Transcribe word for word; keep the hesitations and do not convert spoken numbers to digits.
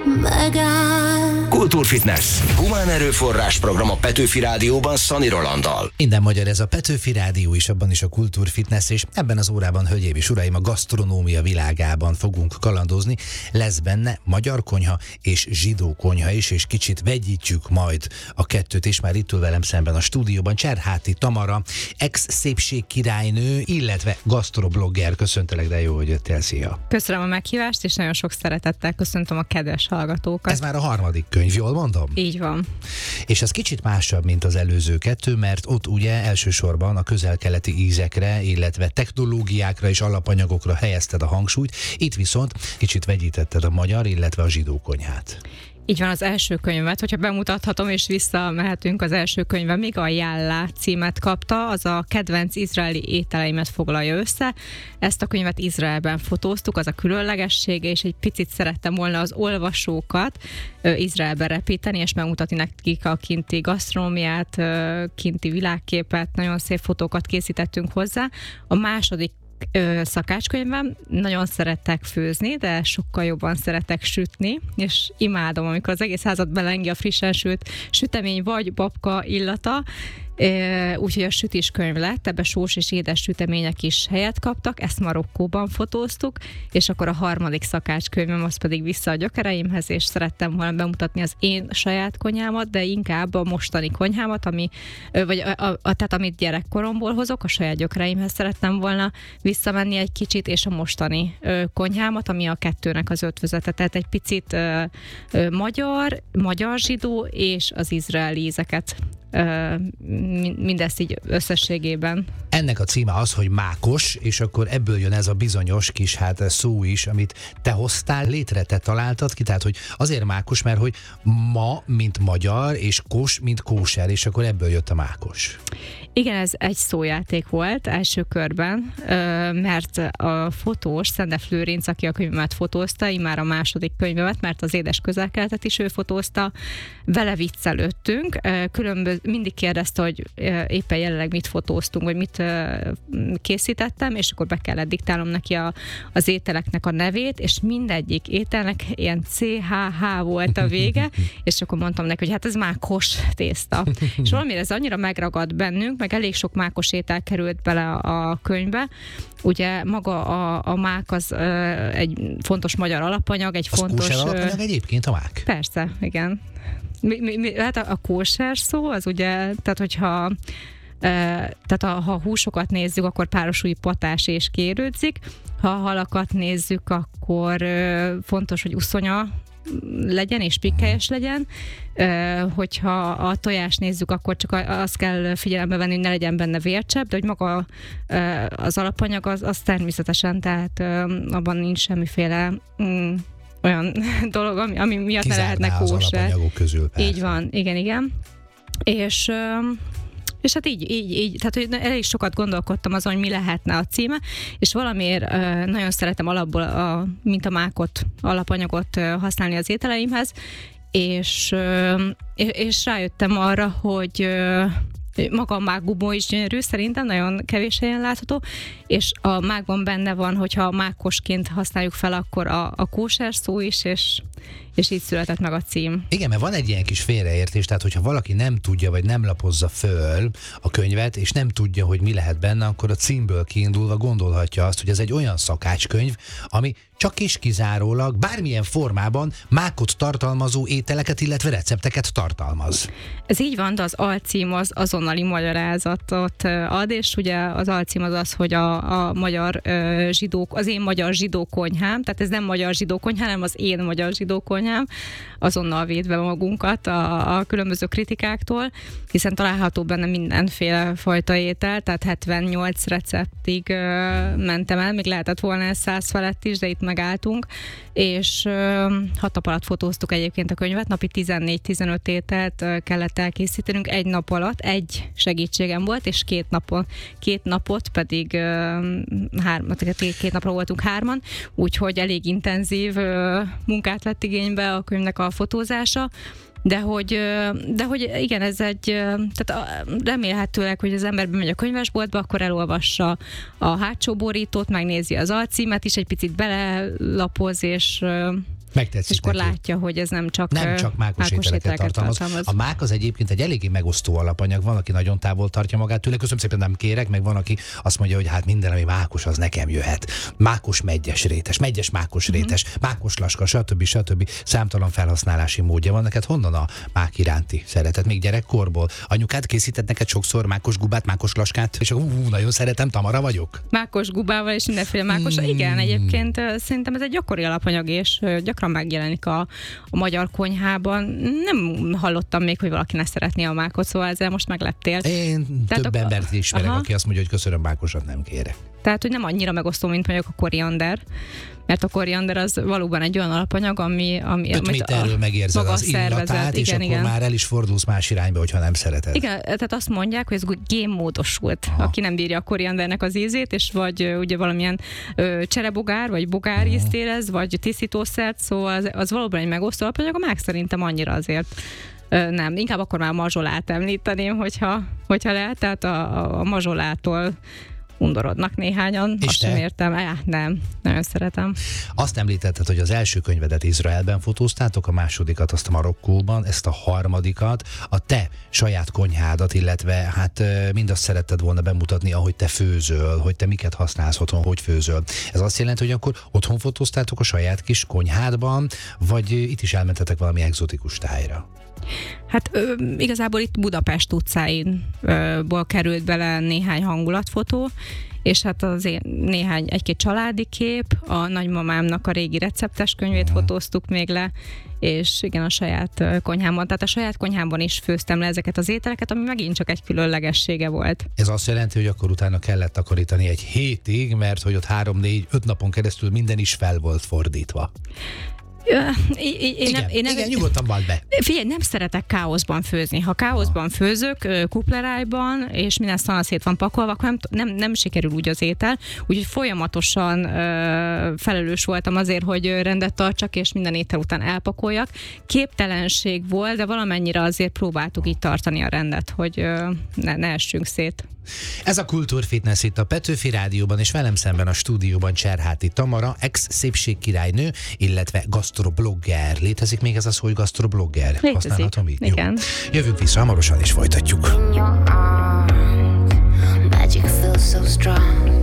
megáll. Kultúrfitness. Humán erőforrás program a Petőfi Rádióban Szani Rolanddal. Minden magyar, ez a Petőfi Rádió is, abban is a Kultúrfitness, és ebben az órában, hölgyeim és uraim, a gasztronómia világában fogunk kalandozni. Lesz benne magyar konyha és zsidó konyha is, és kicsit vegyítjük majd a kettőt, és már itt ül velem szemben a stúdióban Cserháti Tamara, ex-szépségkirálynő, illetve gasztroblogger. Köszöntelek, de jó, hogy jöttél, szia! Köszönöm a meghívást, és nagyon sok szeretettel köszöntöm a kedves hallgatókat. Ez már a harmadik könyv, jól mondom? Így van. És ez kicsit másabb, mint az előző kettő, mert ott ugye elsősorban a közel-keleti ízekre, illetve technológiákra és alapanyagokra helyezted a hangsúlyt, itt viszont kicsit vegyítetted a magyar, illetve a zsidó konyhát. Így van, az első könyvet, hogyha bemutathatom, és visszamehetünk az első könyve, még a Jállá címet kapta, az a kedvenc izraeli ételeimet foglalja össze. Ezt a könyvet Izraelben fotóztuk, az a különlegessége, és egy picit szerettem volna az olvasókat ö, Izraelben repíteni, és megmutatni nekik a kinti gasztronómiát, ö, kinti világképet, nagyon szép fotókat készítettünk hozzá. A második szakácskönyvem, nagyon szeretek főzni, de sokkal jobban szeretek sütni, és imádom, amikor az egész házat belengi a frissen sült sütemény vagy babka illata, úgyhogy a sütiskönyv lett, ebbe sós és édes sütemények is helyet kaptak, ezt Marokkóban fotóztuk, és akkor a harmadik szakácskönyvem az pedig vissza a gyökereimhez, és szerettem volna bemutatni az én saját konyhámat, de inkább a mostani konyhámat, ami, vagy a, a, a, tehát amit gyerekkoromból hozok, a saját gyökereimhez szerettem volna visszamenni egy kicsit, és a mostani ö, konyhámat, ami a kettőnek az ötvözete, tehát egy picit ö, ö, magyar, magyar zsidó és az izraeli ízeket, mindezt így összességében. Ennek a címe az, hogy mákos, és akkor ebből jön ez a bizonyos kis hát szó is, amit te hoztál létre, te találtad ki, tehát hogy azért mákos, mert hogy ma, mint magyar, és kos, mint kóser, és akkor ebből jött a mákos. Igen, ez egy szójáték volt első körben, mert a fotós, Szendef Lőrinc, aki a könyvemet fotózta, immár a második könyvemet, mert az édes közel-keletet is ő fotózta, vele viccelődtünk, különböző, mindig kérdezte, hogy éppen jelenleg mit fotóztunk, vagy mit készítettem, és akkor be kellett diktálnom neki a, az ételeknek a nevét, és mindegyik ételnek ilyen cé há há volt a vége, és akkor mondtam neki, hogy hát ez mákos tészta. És valamire ez annyira megragadt bennünk, meg elég sok mákos étel került bele a könyvbe. Ugye maga a, a mák az ö, egy fontos magyar alapanyag, egy az fontos... kóser alapanyag egyébként a mák? Persze, igen. Mi, mi, mi, hát a, a kóser szó az ugye, tehát hogyha tehát a, ha húsokat nézzük, akkor párosulj patás és kérődzik. Ha a halakat nézzük, akkor ö, fontos, hogy uszonya legyen és pikkelyes legyen. Hogyha a tojást nézzük, akkor csak azt kell figyelembe venni, hogy ne legyen benne vércsepp, de hogy maga az alapanyag az, az természetesen, tehát abban nincs semmiféle mm, olyan dolog, ami, ami miatt kizárná ne lehetne kóser. Az alapanyagok közül, persze. Így van, igen, igen. És... És hát így, így, így, tehát hogy elég sokat gondolkodtam azon, hogy mi lehetne a címe, és valamiért uh, nagyon szeretem alapból, a, mint a mákot, alapanyagot uh, használni az ételeimhez, és, uh, és rájöttem arra, hogy uh, maga a mákgubó is gyönyörű, szerintem nagyon kevés helyen látható, és a mákban benne van, hogyha mákosként használjuk fel, akkor a, a kóser szó is, és, és így született meg a cím. Igen, mert van egy ilyen kis félreértés, tehát hogyha valaki nem tudja, vagy nem lapozza föl a könyvet, és nem tudja, hogy mi lehet benne, akkor a címből kiindulva gondolhatja azt, hogy ez egy olyan szakácskönyv, ami csak és kizárólag bármilyen formában mákot tartalmazó ételeket, illetve recepteket tartalmaz. Ez így van, de az alcím az azonnali magyarázatot ad, és ugye az alcím az az, hogy a, a magyar uh, zsidó, az én magyar zsidó konyhám, tehát ez nem magyar zsidó konyhám, hanem az én magyar zsidó konyhám, azonnal védve magunkat a, a különböző kritikáktól, hiszen található benne mindenféle fajta étel, tehát hetvennyolc receptig uh, mentem el, még lehetett volna ez száz felett is, de itt megálltunk, és uh, hat nap alatt fotóztuk egyébként a könyvet, napi tizennégy-tizenöt ételt uh, kellett elkészítenünk egy nap alatt, egy segítségem volt, és két napon, két napot pedig uh, három, két napra voltunk hárman, úgyhogy elég intenzív uh, munkát vett igénybe a könyvnek a fotózása, de hogy, de hogy igen, ez egy, tehát remélhetőleg, hogy az ember bemegy a könyvesboltba, akkor elolvassa a hátsó borítót, megnézi az alcímet is, egy picit belelapoz, és Megtetszik és akkor neki. látja, hogy ez nem csak, nem csak mákos, mákos ételeket, ételeket tartalmaz. tartalmaz. A mák az egyébként egy eléggé megosztó alapanyag, van, aki nagyon távol tartja magát tőle, köszönöm szépen, nem kérek, meg van, aki azt mondja, hogy hát minden, ami mákos, az nekem jöhet. Mákos meggyes rétes, meggyes mákos rétes, mm-hmm. mákos laska, stb. stb. Számtalan felhasználási módja van. Neked honnan a mák iránti szeretet? Még gyerekkorból? Anyukád készített neked sokszor mákos gubát, mákos laskát, és ú, nagyon szeretem, Tamara vagyok. Mákos gubával és mindenféle mákos. Mm. Igen, egyébként szerintem ez egy gyakori alapanyag, és gyakran megjelenik a, a magyar konyhában. Nem hallottam még, hogy valaki ne szeretné a mákot, szóval ezzel most megleptél. Én Tehát több a... embert ismerek, aha. aki azt mondja, hogy köszönöm, mákosat nem kérek. Tehát, hogy nem annyira megosztó, mint mondjuk a koriander, mert a koriander az valóban egy olyan alapanyag, ami... ami Öt amit erről megérzed az illatát, és igen, akkor igen. már el is fordulsz más irányba, hogyha nem szereted. Igen, tehát azt mondják, hogy ez génmódosult, aha. aki nem bírja a koriandernek az ízét, és vagy ugye valamilyen ö, cserebogár, vagy bogár ízt érez, vagy tisztítószert, szóval az, az valóban egy megosztó alapanyag, a mák szerintem annyira azért ö, nem. Inkább akkor már a mazsolát említeném, hogyha, hogyha lehet, tehát a, a, a mazsolától undorodnak néhányan, és azt te? sem értem. Á, nem, nagyon szeretem. Azt említetted, hogy az első könyvedet Izraelben fotóztátok, a másodikat azt a Marokkóban, ezt a harmadikat, a te saját konyhádat, illetve hát mindazt szeretted volna bemutatni, ahogy te főzöl, hogy te miket használsz otthon, hogy főzöl. Ez azt jelenti, hogy akkor otthon fotóztátok a saját kis konyhádban, vagy itt is elmentetek valami egzotikus tájra? Hát ö, igazából itt Budapest utcáinból került bele néhány hangulatfotó, és hát azért néhány, egy-két családi kép, a nagymamámnak a régi receptes könyvét fotóztuk még le, és igen, a saját konyhámban, tehát a saját konyhámban is főztem le ezeket az ételeket, ami megint csak egy különlegessége volt. Ez azt jelenti, hogy akkor utána kellett takarítani egy hétig, mert hogy ott három, négy, öt napon keresztül minden is fel volt fordítva. Én, én, én igen, nem, én nem, igen, nyugodtan vald be. Figyelj, nem szeretek káoszban főzni. Ha káoszban főzök, kuplerájban, és minden szanaszét van pakolva, akkor nem, nem, nem sikerül úgy az étel. Úgyhogy folyamatosan ö, felelős voltam azért, hogy rendet tartsak, és minden étel után elpakoljak. Képtelenség volt, de valamennyire azért próbáltuk így tartani a rendet, hogy ö, ne, ne essünk szét. Ez a Kultúrfitness itt a Petőfi Rádióban, és velem szemben a stúdióban Cserháti Tamara, ex-szépségkirálynő, illetve gasztroblogger. Létezik még ez az, hogy gasztroblogger? Létezik. Használhatom így? Igen. Jó. Jövünk vissza hamarosan, és folytatjuk. In your arms, magic feels so strong.